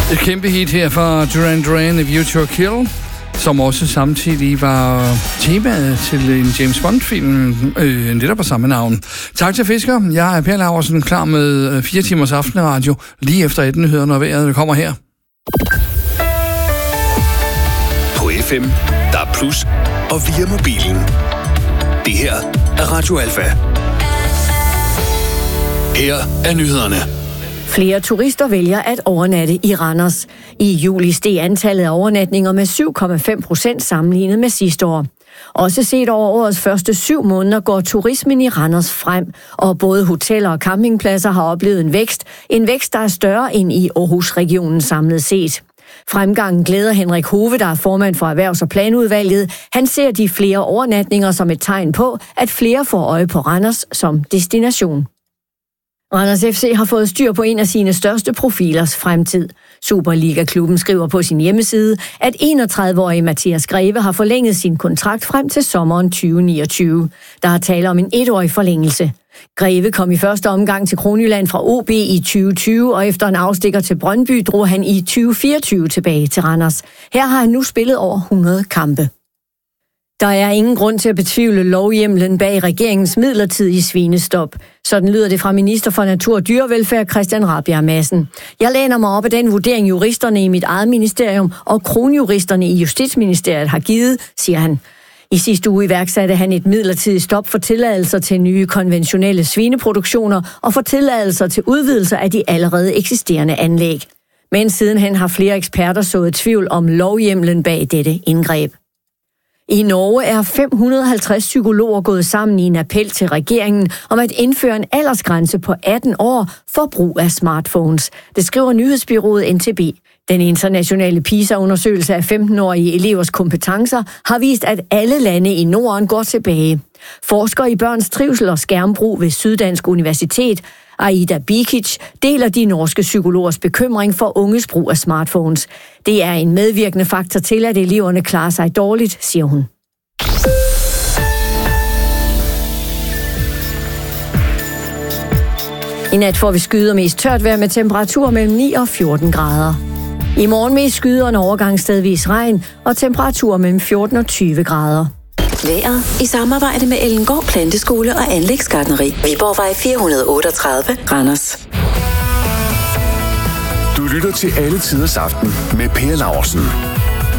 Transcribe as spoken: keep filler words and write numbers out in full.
Et kæmpe hit her fra Duran Duran, View to a Kill, som også samtidig var temaet til en James Bond-film, øh, netop på samme navn. Tak til Fisker. Jeg er Per Laursen, klar med fire timers aftenradio, lige efter atten-nyhederne og vejret kommer her. På F M, der er plus, og via mobilen. Det her er Radio Alfa. Her er nyhederne. Flere turister vælger at overnatte i Randers. I juli steg antallet af overnatninger med syv komma fem procent sammenlignet med sidste år. Også set over årets første syv måneder går turismen i Randers frem, og både hoteller og campingpladser har oplevet en vækst. En vækst, der er større end i Aarhus-regionen samlet set. Fremgangen glæder Henrik Hove, der er formand for Erhvervs- og Planudvalget. Han ser de flere overnatninger som et tegn på, at flere får øje på Randers som destination. Randers F C har fået styr på en af sine største profilers fremtid. Superliga-klubben skriver på sin hjemmeside, at enogtredive-årige Mathias Greve har forlænget sin kontrakt frem til sommeren tyve niogtyve. Der er tale om en etårig forlængelse. Greve kom i første omgang til Kronjylland fra O B i tyve tyve, og efter en afstikker til Brøndby drog han i tyve fireogtyve tilbage til Randers. Her har han nu spillet over hundrede kampe. Der er ingen grund til at betvivle lovhjemmelen bag regeringens midlertidige svinestop. Sådan lyder det fra minister for Natur og Dyrevelfærd Christian Rabjerg Madsen. Jeg læner mig op af den vurdering, juristerne i mit eget ministerium og kronjuristerne i Justitsministeriet har givet, siger han. I sidste uge iværksatte han et midlertidigt stop for tilladelser til nye konventionelle svineproduktioner og for tilladelser til udvidelser af de allerede eksisterende anlæg. Men sidenhen har flere eksperter sået tvivl om lovhjemmelen bag dette indgreb. I Norge er fem hundrede og halvtreds psykologer gået sammen i en appel til regeringen om at indføre en aldersgrænse på atten år for brug af smartphones. Det skriver nyhedsbureauet N T B. Den internationale PISA-undersøgelse af femten-årige elevers kompetencer har vist, at alle lande i Norden går tilbage. Forskere i børns trivsel og skærmbrug ved Syddansk Universitet, Aida Bikic, deler de norske psykologers bekymring for unges brug af smartphones. Det er en medvirkende faktor til, at eleverne klarer sig dårligt, siger hun. I nat får vi skyde og mest tørt vejr med temperatur mellem ni og fjorten grader. I morgen mest skyde og en overgang stedvis regn og temperatur mellem fjorten og tyve grader. Vejret i samarbejde med Ellengård Planteskole og Anlægsgartneri. Viborgvej fire hundrede otteogtredive, Randers. Du lytter til Alle Tiders Aften med Per Laursen.